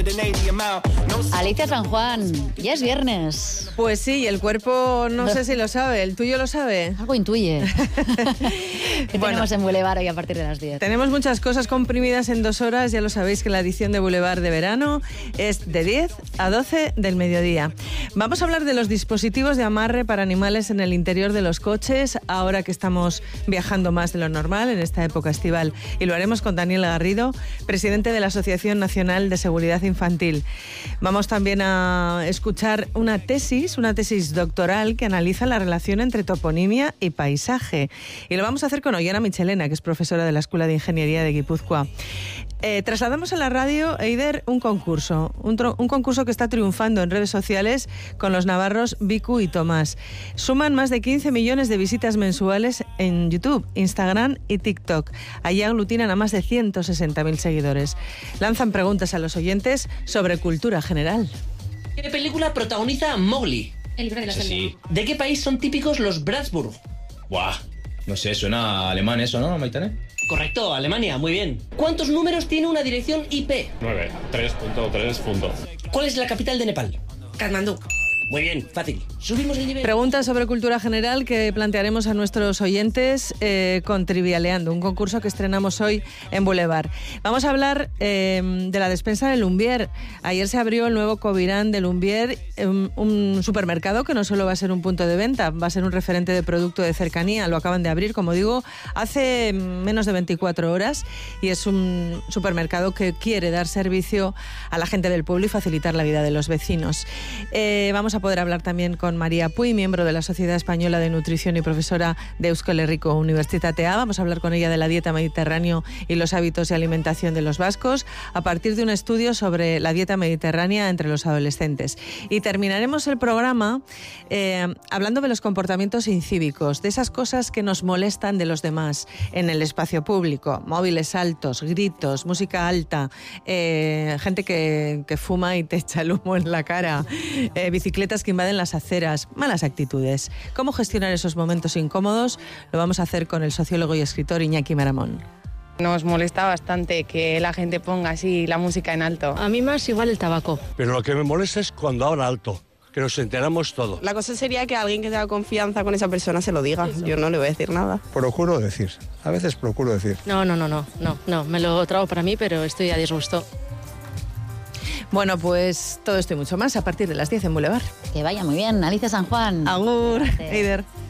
Alicia San Juan, ya es viernes. Pues sí, y el cuerpo no sé si lo sabe, ¿el tuyo lo sabe? Algo intuye. ¿Qué tenemos en Boulevard hoy a partir de las 10? Tenemos muchas cosas comprimidas en 2 horas. Ya lo sabéis que la edición de Boulevard de verano es de 10 a 12 del mediodía. Vamos a hablar de los dispositivos de amarre para animales en el interior de los coches, ahora que estamos viajando más de lo normal en esta época estival. Y lo haremos con Daniel Garrido, presidente de la Asociación Nacional de Seguridad Infantil. Vamos también a escuchar una tesis doctoral que analiza la relación entre toponimia y paisaje. Y lo vamos a hacer con Ollana Michelena, que es profesora de la Escuela de Ingeniería de Guipúzcoa. Trasladamos a la radio, Eider, un concurso que está triunfando en redes sociales con los navarros Vicu y Tomás. Suman más de 15 millones de visitas mensuales en YouTube, Instagram y TikTok. Allí aglutinan a más de 160.000 seguidores. Lanzan preguntas a los oyentes sobre cultura general. ¿Qué película protagoniza Mowgli? El libro de la selva. Sí. ¿De qué país son típicos los Bratwurst? Buah, no sé, suena alemán eso, ¿no, Maitane? Correcto, Alemania, muy bien. ¿Cuántos números tiene una dirección IP? 9, 3.3. ¿Cuál es la capital de Nepal? Katmandú. Muy bien, fácil. Subimos el nivel. Preguntas sobre cultura general que plantearemos a nuestros oyentes con Trivialeando, un concurso que estrenamos hoy en Boulevard. Vamos a hablar de la despensa de Lumbier. Ayer se abrió el nuevo Covirán de Lumbier, un supermercado que no solo va a ser un punto de venta, va a ser un referente de producto de cercanía. Lo acaban de abrir, como digo, hace menos de 24 horas y es un supermercado que quiere dar servicio a la gente del pueblo y facilitar la vida de los vecinos. Vamos a poder hablar también con María Puy, miembro de la Sociedad Española de Nutrición y profesora de Euskal Herriko Unibertsitatea. Vamos a hablar con ella de la dieta mediterránea y los hábitos de alimentación de los vascos a partir de un estudio sobre la dieta mediterránea entre los adolescentes. Y terminaremos el programa hablando de los comportamientos incívicos, de esas cosas que nos molestan de los demás en el espacio público. Móviles altos, gritos, música alta, gente que fuma y te echa el humo en la cara, bicicletas que invaden las aceras, malas actitudes. ¿Cómo gestionar esos momentos incómodos? Lo vamos a hacer con el sociólogo y escritor Iñaki Maramón. Nos molesta bastante que la gente ponga así la música en alto. A mí más igual el tabaco. Pero lo que me molesta es cuando habla alto, que nos enteramos todo. La cosa sería que alguien que tenga confianza con esa persona se lo diga. Yo no le voy a decir nada. Procuro decir, a veces procuro decir. No, me lo trago para mí, pero estoy a disgusto. Bueno, pues todo esto y mucho más a partir de las 10 en Boulevard. Que vaya muy bien, Alicia San Juan. Agur, Eider.